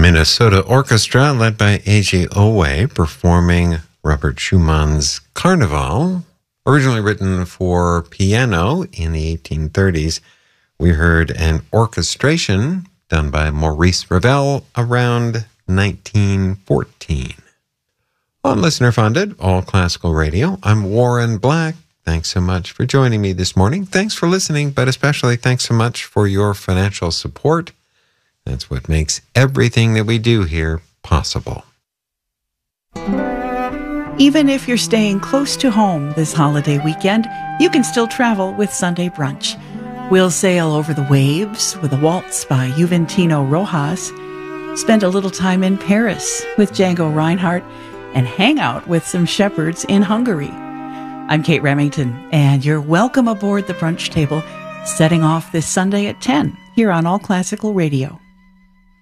Minnesota Orchestra, led by A.J. Owe, performing Robert Schumann's Carnival, originally written for piano in the 1830s. We heard an orchestration done by Maurice Ravel around 1914. On Listener Funded, All Classical Radio, I'm Warren Black. Thanks so much for joining me this morning. Thanks for listening, but especially thanks so much for your financial support. That's what makes everything that we do here possible. Even if you're staying close to home this holiday weekend, you can still travel with Sunday Brunch. We'll sail over the waves with a waltz by Juventino Rojas, spend a little time in Paris with Django Reinhardt, and hang out with some shepherds in Hungary. I'm Kate Remington, and you're welcome aboard the brunch table, setting off this Sunday at 10 here on All Classical Radio.